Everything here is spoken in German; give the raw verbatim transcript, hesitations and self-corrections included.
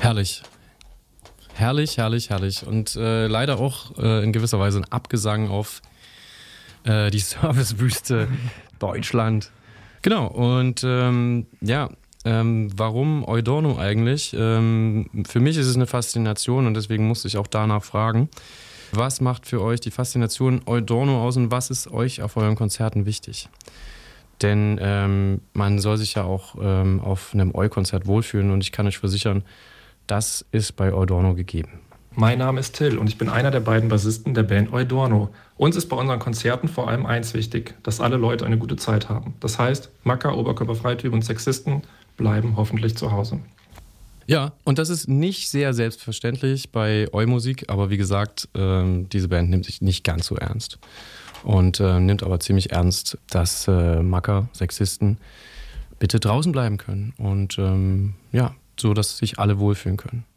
Herrlich. Herrlich, herrlich, herrlich. Und äh, leider auch äh, in gewisser Weise ein Abgesang auf äh, die Servicewüste Deutschland. Genau, und ähm, ja, ähm, warum Eudorno eigentlich? Ähm, für mich ist es eine Faszination und deswegen musste ich auch danach fragen. Was macht für euch die Faszination Eudorno aus und was ist euch auf euren Konzerten wichtig? Denn ähm, man soll sich ja auch ähm, auf einem Eu-Konzert wohlfühlen und ich kann euch versichern, das ist bei Eudorno gegeben. Mein Name ist Till und ich bin einer der beiden Bassisten der Band Eudorno. Uns ist bei unseren Konzerten vor allem eins wichtig, dass alle Leute eine gute Zeit haben. Das heißt, Macker, Oberkörperfreitypen und Sexisten bleiben hoffentlich zu Hause. Ja, und das ist nicht sehr selbstverständlich bei Eu-Musik, aber wie gesagt, ähm, diese Band nimmt sich nicht ganz so ernst. Und äh, nimmt aber ziemlich ernst, dass äh, Macker, Sexisten bitte draußen bleiben können und ähm, ja, so, dass sich alle wohlfühlen können.